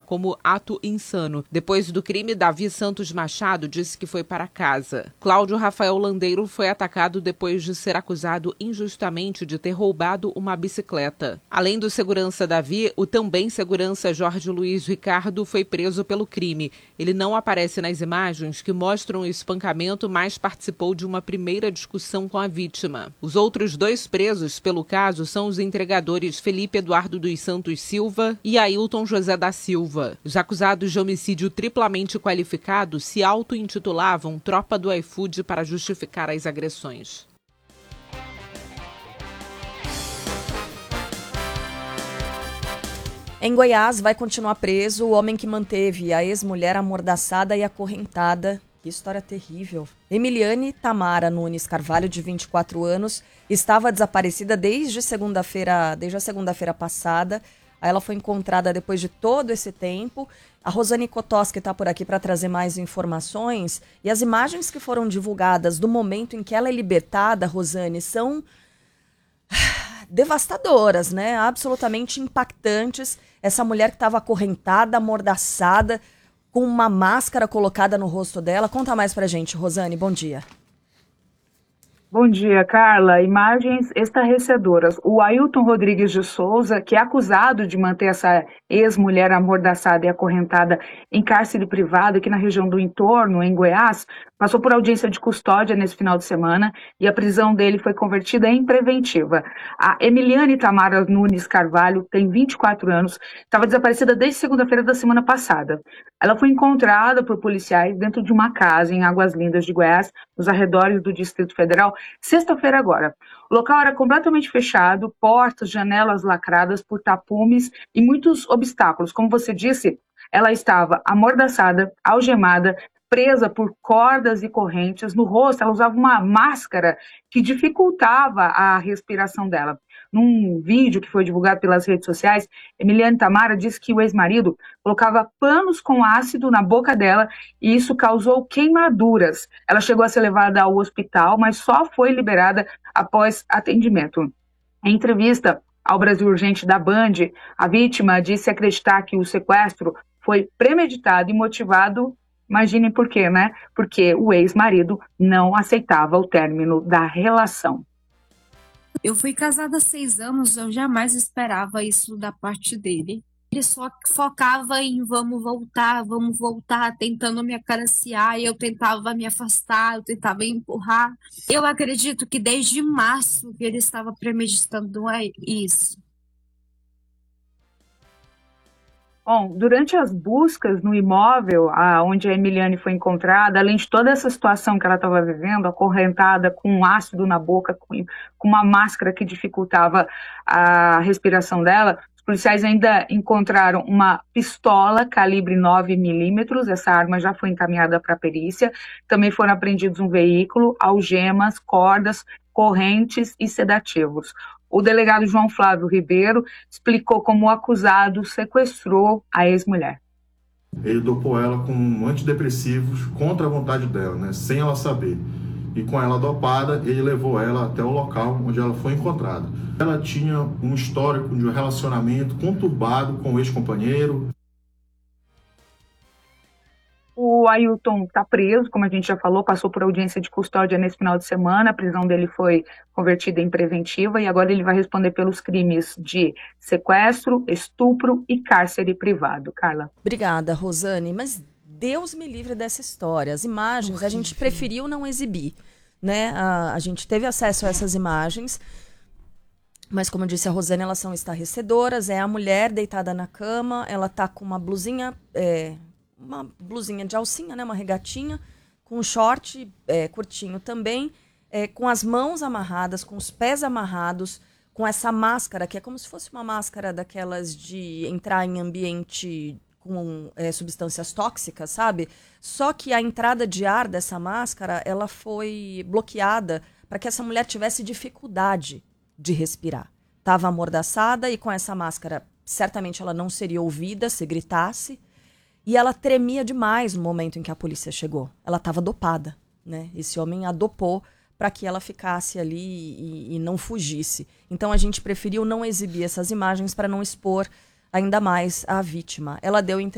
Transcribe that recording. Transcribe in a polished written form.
como ato insano. Depois do crime, Davi Santos Machado disse que foi para casa. Cláudio Rafael Landeiro foi atacado depois de ser acusado injustamente de ter roubado uma bicicleta. Além do segurança Davi, o também segurança Jorge Luiz Ricardo foi preso pelo crime. Ele não aparece nas imagens que mostram o espancamento, mas participou de uma primeira discussão com a vítima. Os outros 2 presos pelo caso são os entregadores Felipe Eduardo dos Santos Silva e Ailton José da Silva. Os acusados de homicídio triplamente qualificado se auto-intitulavam Tropa do iFood para justificar as agressões. Em Goiás, vai continuar preso o homem que manteve a ex-mulher amordaçada e acorrentada. Que história terrível. Emiliane Tamara Nunes Carvalho, de 24 anos, estava desaparecida desde a segunda-feira passada. Aí ela foi encontrada depois de todo esse tempo. A Rosane Kotoski está por aqui para trazer mais informações. E as imagens que foram divulgadas do momento em que ela é libertada, Rosane, são devastadoras, né? Absolutamente impactantes. Essa mulher que estava acorrentada, amordaçada, com uma máscara colocada no rosto dela. Conta mais pra gente, Rosane, bom dia. Bom dia, Carla. Imagens estarrecedoras. O Ailton Rodrigues de Souza, que é acusado de manter essa ex-mulher amordaçada e acorrentada em cárcere privado aqui na região do entorno, em Goiás, passou por audiência de custódia nesse final de semana e a prisão dele foi convertida em preventiva. A Emiliane Tamara Nunes Carvalho tem 24 anos, estava desaparecida desde segunda-feira da semana passada. Ela foi encontrada por policiais dentro de uma casa em Águas Lindas de Goiás, nos arredores do Distrito Federal, sexta-feira agora. O local era completamente fechado, portas, janelas lacradas por tapumes e muitos obstáculos. Como você disse, ela estava amordaçada, algemada, presa por cordas e correntes. No rosto, ela usava uma máscara que dificultava a respiração dela. Num vídeo que foi divulgado pelas redes sociais, Emiliane Tamara disse que o ex-marido colocava panos com ácido na boca dela e isso causou queimaduras. Ela chegou a ser levada ao hospital, mas só foi liberada após atendimento. Em entrevista ao Brasil Urgente da Band, a vítima disse acreditar que o sequestro foi premeditado e motivado. Imaginem por quê, né? Porque o ex-marido não aceitava o término da relação. Eu fui casada há 6 anos, eu jamais esperava isso da parte dele. Ele só focava em vamos voltar, tentando me acariciar, e eu tentava me afastar, eu tentava empurrar. Eu acredito que desde março ele estava premeditando isso. Bom, durante as buscas no imóvel onde a Emiliane foi encontrada, além de toda essa situação que ela estava vivendo, acorrentada com ácido na boca, com uma máscara que dificultava a respiração dela, os policiais ainda encontraram uma pistola calibre 9mm, essa arma já foi encaminhada para a perícia. Também foram apreendidos um veículo, algemas, cordas, correntes e sedativos. O delegado João Flávio Ribeiro explicou como o acusado sequestrou a ex-mulher. Ele dopou ela com antidepressivos contra a vontade dela, né, sem ela saber. E com ela dopada, ele levou ela até o local onde ela foi encontrada. Ela tinha um histórico de um relacionamento conturbado com o ex-companheiro. O Ailton está preso, como a gente já falou, passou por audiência de custódia nesse final de semana, a prisão dele foi convertida em preventiva e agora ele vai responder pelos crimes de sequestro, estupro e cárcere privado. Carla. Obrigada, Rosane, mas Deus me livre dessa história. As imagens a gente preferiu não exibir, né? A gente teve acesso a essas imagens, mas como disse a Rosane, elas são estarrecedoras. É a mulher deitada na cama, ela tá com uma blusinha de alcinha, né, uma regatinha, com um short curtinho também, com as mãos amarradas, com os pés amarrados, com essa máscara, que é como se fosse uma máscara daquelas de entrar em ambiente com substâncias tóxicas, sabe? Só que a entrada de ar dessa máscara, ela foi bloqueada para que essa mulher tivesse dificuldade de respirar. Estava amordaçada e com essa máscara, certamente ela não seria ouvida se gritasse. E ela tremia demais no momento em que a polícia chegou. Ela estava dopada, né? Esse homem a dopou para que ela ficasse ali e não fugisse. Então a gente preferiu não exibir essas imagens para não expor ainda mais a vítima. Ela deu